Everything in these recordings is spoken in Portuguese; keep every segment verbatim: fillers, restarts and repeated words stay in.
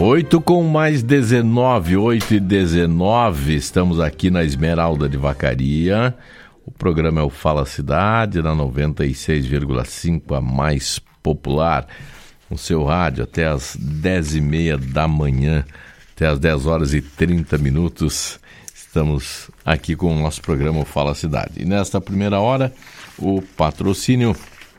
oito com mais dezenove, oito e dezenove, estamos aqui na Esmeralda de Vacaria. O programa é o Fala Cidade, na noventa e seis vírgula cinco, a mais popular. O seu rádio até as dez e meia da manhã, até as dez horas e trinta minutos. Estamos aqui com o nosso programa o Fala Cidade. E nesta primeira hora, o patrocínio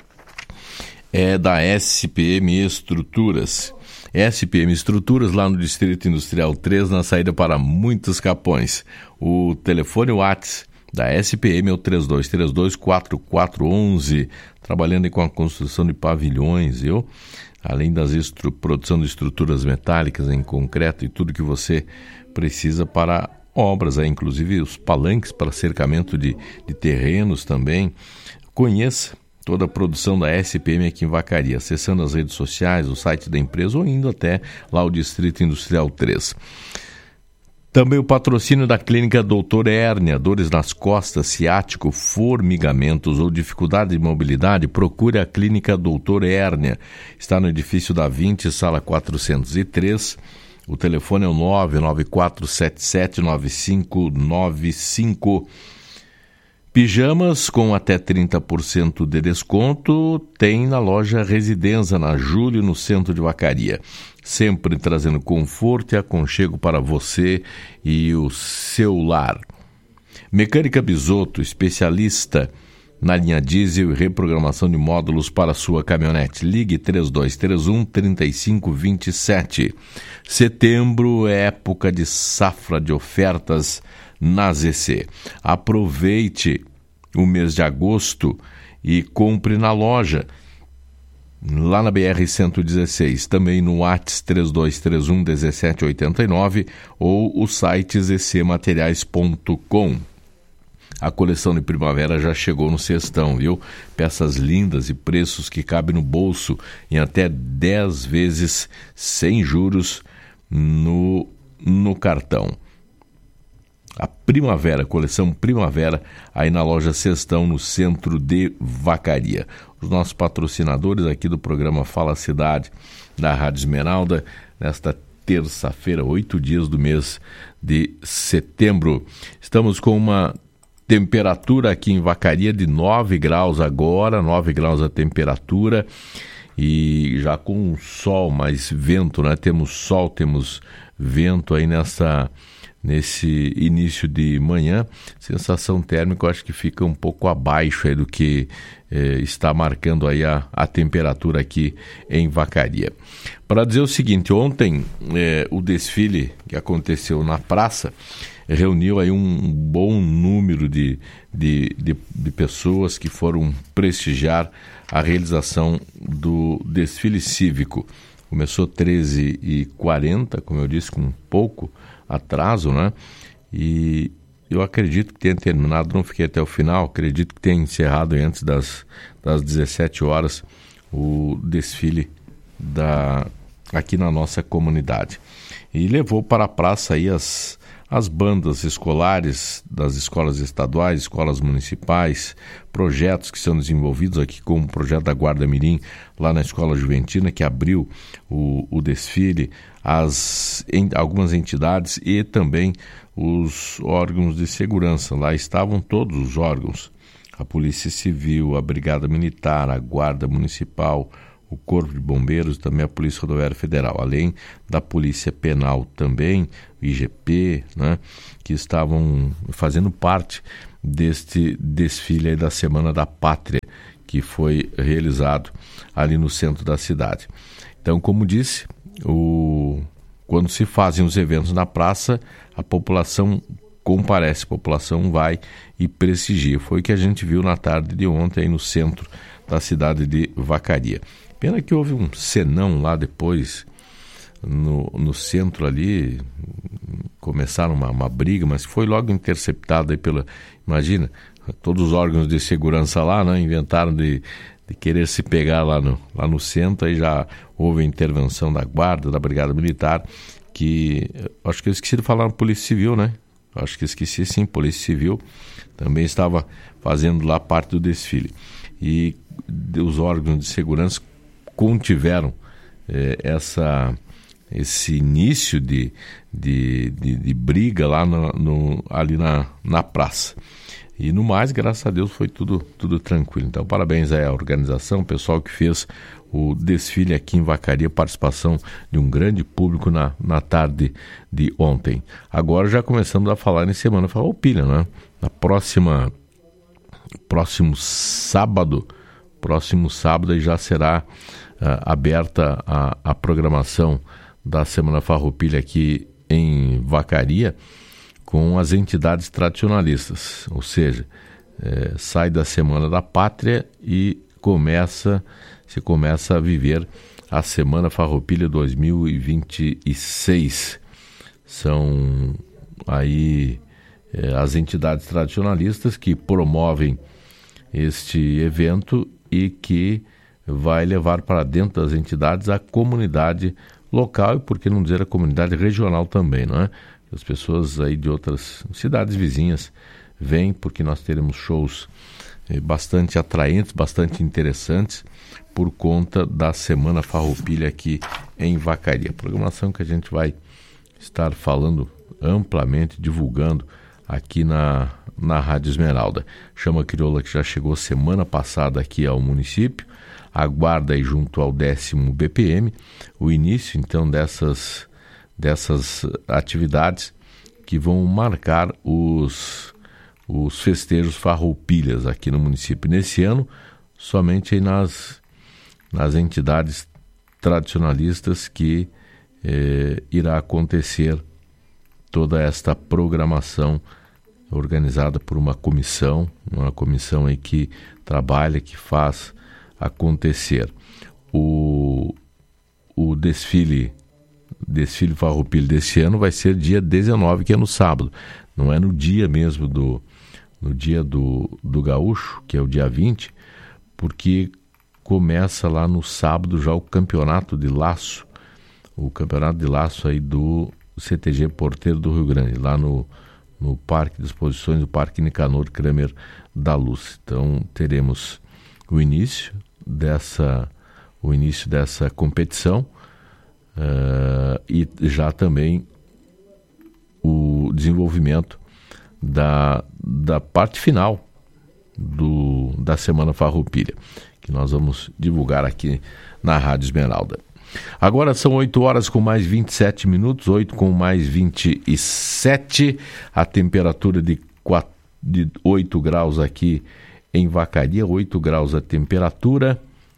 é da S P M Estruturas. S P M Estruturas, lá no Distrito Industrial três, na saída para Muitos Capões. O telefone WhatsApp da S P M é o três dois três dois, quatro quatro um um, trabalhando com a construção de pavilhões, viu? Além da estru- produção de estruturas metálicas em concreto e tudo que você precisa para obras, aí, inclusive os palanques para cercamento de, de terrenos também. Conheça toda a produção da S P M aqui em Vacaria, acessando as redes sociais, o site da empresa ou indo até lá o Distrito Industrial três. Também o patrocínio da Clínica Doutor Hérnia, dores nas costas, ciático, formigamentos ou dificuldade de mobilidade, procure a Clínica Doutor Hérnia. Está no edifício da vinte, sala quatrocentos e três. O telefone é o nove nove quatro sete sete nove cinco nove cinco. Pijamas com até trinta por cento de desconto tem na loja Residência, na Júlio, no centro de Vacaria. Sempre trazendo conforto e aconchego para você e o seu lar. Mecânica Bisotto, especialista na linha diesel e reprogramação de módulos para sua caminhonete. Ligue três dois três um, três cinco dois sete. Setembro é época de safra de ofertas na Z C. Aproveite o mês de agosto e compre na loja, lá na B R cento e dezesseis, também no WhatsApp três dois três um, um sete oito nove ou o site z c materiais ponto com. A coleção de primavera já chegou no cestão, viu? Peças lindas e preços que cabem no bolso em até dez vezes sem juros no, no cartão. A primavera, coleção primavera, aí na loja Cestão, no centro de Vacaria. Os nossos patrocinadores aqui do programa Fala Cidade, da Rádio Esmeralda, nesta terça-feira, oito dias do mês de setembro. Estamos com uma temperatura aqui em Vacaria de nove graus agora, nove graus a temperatura, e já com sol, mais vento, né? Temos sol, temos vento aí nessa... Nesse início de manhã, sensação térmica eu acho que fica um pouco abaixo aí do que eh, está marcando aí a, a temperatura aqui em Vacaria. Para dizer o seguinte, ontem eh, o desfile que aconteceu na praça reuniu aí um bom número de, de, de, de pessoas que foram prestigiar a realização do desfile cívico. Começou treze e quarenta, como eu disse, com um pouco atraso, né? E eu acredito que tenha terminado, não fiquei até o final, acredito que tenha encerrado antes das, das dezessete horas o desfile da, aqui na nossa comunidade. E levou para a praça aí as, as bandas escolares das escolas estaduais, escolas municipais, projetos que são desenvolvidos aqui, como o projeto da Guarda Mirim, lá na Escola Juventina, que abriu o, o desfile, as, em, algumas entidades e também os órgãos de segurança. Lá estavam todos os órgãos, a Polícia Civil, a Brigada Militar, a Guarda Municipal, o Corpo de Bombeiros, também a Polícia Rodoviária Federal, além da Polícia Penal também, o I G P, né, que estavam fazendo parte deste desfile aí da Semana da Pátria, que foi realizado ali no centro da cidade. Então, como disse, o... quando se fazem os eventos na praça, a população comparece, a população vai e prestigia. Foi o que a gente viu na tarde de ontem aí no centro da cidade de Vacaria. Pena que houve um senão lá depois, no, no centro ali, começaram uma, uma briga, mas foi logo interceptado aí pela... Imagina, todos os órgãos de segurança lá, né, inventaram de, de querer se pegar lá no, lá no centro, aí já houve a intervenção da Guarda, da Brigada Militar, que... Acho que eu esqueci de falar na Polícia Civil, né? Acho que esqueci sim, Polícia Civil também estava fazendo lá parte do desfile. E os órgãos de segurança contiveram eh, essa, esse início de, de, de, de briga lá no, no, ali na, na praça. E no mais, graças a Deus, foi tudo, tudo tranquilo. Então, parabéns aí à organização, o pessoal que fez o desfile aqui em Vacaria, participação de um grande público na, na tarde de ontem. Agora já começamos a falar em Semana Farroupilha, né? Na próxima, próximo sábado, próximo sábado já será uh, aberta a, a programação da Semana Farroupilha aqui em Vacaria, com as entidades tradicionalistas, ou seja, é, sai da Semana da Pátria e começa, se começa a viver a Semana Farroupilha dois mil e vinte e seis. São aí é, as entidades tradicionalistas que promovem este evento e que vai levar para dentro das entidades a comunidade local e, por que não dizer, a comunidade regional também, não é? As pessoas aí de outras cidades vizinhas vêm porque nós teremos shows eh, bastante atraentes, bastante interessantes por conta da Semana Farroupilha aqui em Vacaria. Programação que a gente vai estar falando amplamente, divulgando aqui na, na Rádio Esmeralda. Chama Crioula, que já chegou semana passada aqui ao município, aguarda aí junto ao décimo B P M o início então dessas dessas atividades que vão marcar os, os festejos farroupilhas aqui no município. Nesse ano, somente aí nas, nas entidades tradicionalistas que eh, irá acontecer toda esta programação organizada por uma comissão, uma comissão aí que trabalha, que faz acontecer. O, o desfile Desfile Farroupilha desse ano vai ser dia dezenove, que é no sábado. Não é no dia mesmo do, no dia do, do gaúcho, que é o dia vinte, porque começa lá no sábado já o campeonato de laço, o campeonato de laço aí do C T G Porteiro do Rio Grande, lá no, no Parque de Exposições, do Parque Nicanor Kramer da Luz. Então teremos o início dessa, o início dessa competição. Uh, e já também o desenvolvimento da, da parte final do, da Semana Farroupilha, que nós vamos divulgar aqui na Rádio Esmeralda. Agora são oito horas com mais vinte e sete minutos, oito com mais vinte e sete, a temperatura de, quatro, de oito graus aqui em Vacaria, oito graus a temperatura.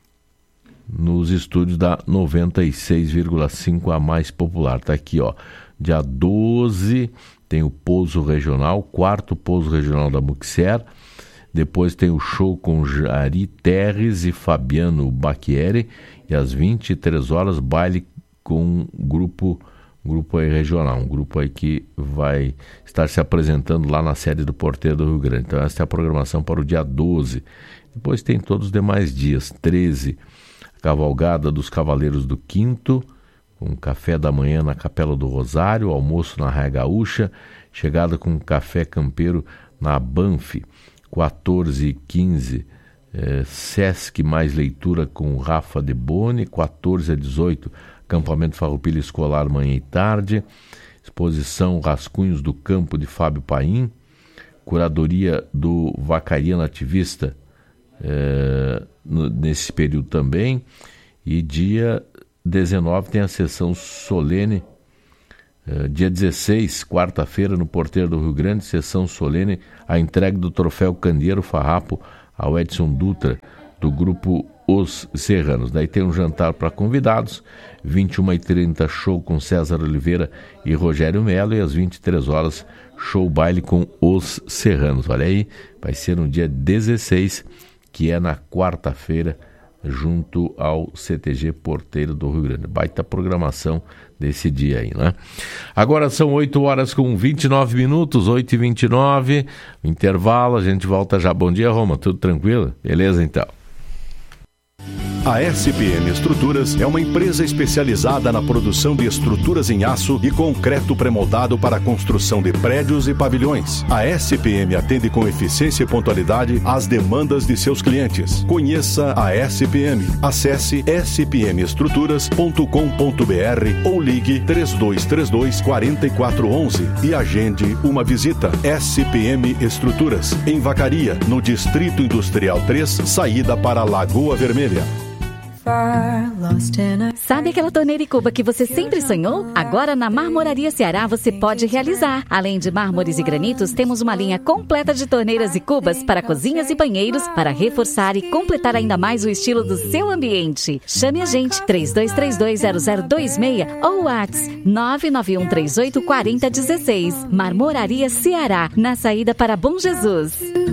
Nos estúdios da noventa e seis vírgula cinco, a mais popular. Está aqui, ó. Dia doze tem o pouso regional, quarto pouso regional da Muxer. Depois tem o show com Jari Terres e Fabiano Bacchieri. E às vinte e três horas, baile com um grupo, grupo aí regional. Um grupo aí que vai estar se apresentando lá na sede do Porteiro do Rio Grande. Então essa é a programação para o dia doze. Depois tem todos os demais dias. treze, Cavalgada dos Cavaleiros do Quinto, com café da manhã na Capela do Rosário, almoço na Raia Gaúcha, chegada com café campeiro na Banff, quatorze e quinze, eh, Sesc mais leitura com Rafa de Boni, quatorze a dezoito, acampamento Farroupilha escolar manhã e tarde, exposição Rascunhos do Campo de Fábio Paim, curadoria do Vacariano Ativista, É, no, nesse período também. E dia dezenove tem a sessão solene, é, dia dezesseis, quarta-feira, no Porteiro do Rio Grande, sessão solene, a entrega do troféu Candeeiro Farrapo ao Edson Dutra, do grupo Os Serranos. Daí tem um jantar para convidados, vinte e uma e trinta, show com César Oliveira e Rogério Melo, e às vinte e três horas, show baile com Os Serranos. Olha aí, vai ser no dia dezesseis, que é na quarta-feira, junto ao C T G Porteiro do Rio Grande. Baita programação desse dia aí, né? Agora são oito horas com vinte e nove minutos, oito e vinte e nove, intervalo, a gente volta já. Bom dia, Roma, tudo tranquilo? Beleza, então? A S P M Estruturas é uma empresa especializada na produção de estruturas em aço e concreto pré-moldado para a construção de prédios e pavilhões. A S P M atende com eficiência e pontualidade às demandas de seus clientes. Conheça a S P M. Acesse s p m estruturas ponto com ponto b r ou ligue três dois três dois, quatro quatro um um e agende uma visita. S P M Estruturas, em Vacaria, no Distrito Industrial três, saída para Lagoa Vermelha. Sabe aquela torneira e cuba que você sempre sonhou? Agora na Marmoraria Ceará você pode realizar. Além de mármores e granitos, temos uma linha completa de torneiras e cubas para cozinhas e banheiros para reforçar e completar ainda mais o estilo do seu ambiente. Chame a gente três dois três dois, zero zero dois seis ou WhatsApp nove nove um três oito quatro zero um seis. Marmoraria Ceará, na saída para Bom Jesus.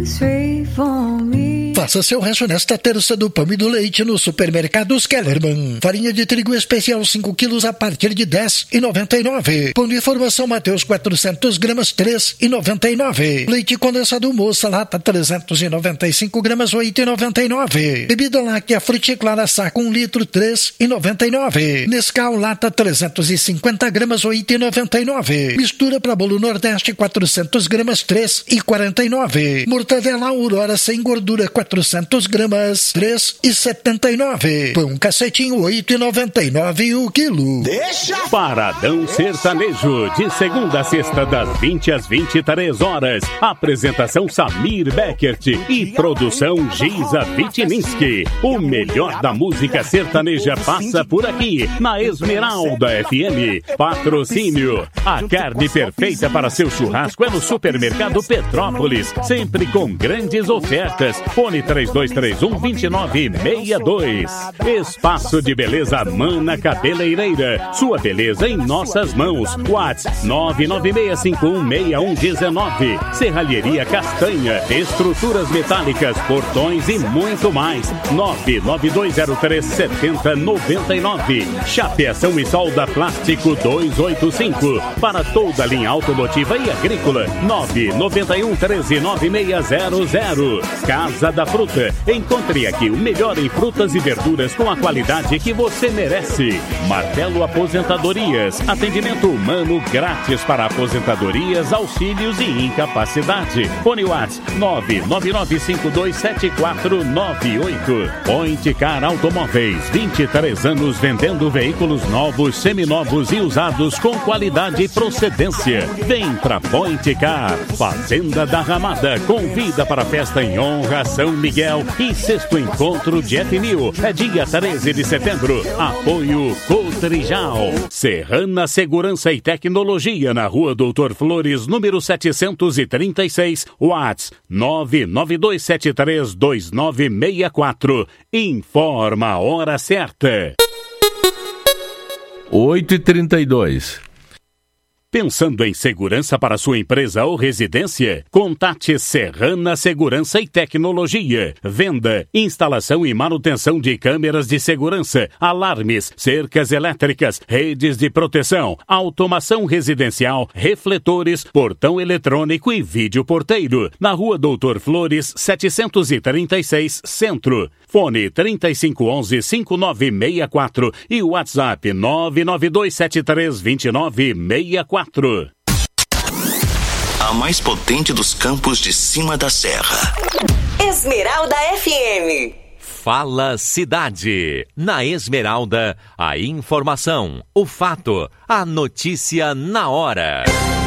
Faça seu rancho nesta terça do pão e do leite no Supermercados Kellerman. Farinha de trigo especial cinco quilos a partir de dez reais e noventa e nove centavos. Pão de formação Mateus quatrocentos gramas três reais e noventa e nove centavos. Leite condensado Moça lata trezentos e noventa e cinco gramas oito reais e noventa e nove centavos. Bebida láctea Fruticlara saco um litro três reais e noventa e nove centavos. Nescau lata trezentos e cinquenta gramas oito reais e noventa e nove centavos. Mistura para bolo Nordeste quatrocentos gramas três reais e quarenta e nove centavos. Mortadela Aurora sem gordura quatrocentos gramas três reais e setenta e nove centavos. Pão cacetinho oito reais e noventa e nove centavos o quilo. Deixa! Paradão Sertanejo, de segunda a sexta, das vinte às vinte e três horas. Apresentação Samir Beckert e produção Giza Vitininski. O melhor da música sertaneja passa por aqui, na Esmeralda F M. Patrocínio. A carne perfeita para seu churrasco é no Supermercado Petrópolis, sempre com grandes ofertas. Fone três dois três um, dois nove seis dois. Espaço de Beleza Mana Cabeleireira. Sua beleza em nossas mãos. WhatsApp nove nove seis cinco um seis um um nove. Serralheria Castanha. Estruturas metálicas, portões e muito mais. nove nove dois zero três sete zero nove nove. Chapeação e solda Plástico duzentos e oitenta e cinco. Para toda a linha automotiva e agrícola. nove nove um um três nove seis zero zero. Casa da Fruta. Encontre aqui o melhor em frutas e verduras com a qualidade que você merece. Martelo Aposentadorias. Atendimento humano grátis para aposentadorias, auxílios e incapacidade. Fone WhatsApp nove nove nove cinco dois sete quatro nove oito. Point Car Automóveis. vinte e três anos vendendo veículos novos, seminovos e usados com qualidade e procedência. Vem pra Point Car. Fazenda da Ramada convida para a festa em honra a São Miguel e sexto encontro de F mil. É dia treze de setembro. Apoio Cotrijal. Serrana Segurança e Tecnologia, na Rua Doutor Flores, número setecentos e trinta e seis. WhatsApp nove nove dois sete três dois nove seis quatro. Informa a hora certa. oito e trinta e dois. Pensando em segurança para sua empresa ou residência? Contate Serrana Segurança e Tecnologia. Venda, instalação e manutenção de câmeras de segurança, alarmes, cercas elétricas, redes de proteção, automação residencial, refletores, portão eletrônico e vídeo porteiro. Na Rua Doutor Flores, setecentos e trinta e seis, Centro. Fone trinta e cinco onze, cinco nove seis quatro e WhatsApp nove nove dois sete três dois nove seis quatro. A mais potente dos campos de cima da serra. Esmeralda F M. Fala Cidade. Na Esmeralda, a informação, o fato, a notícia na hora.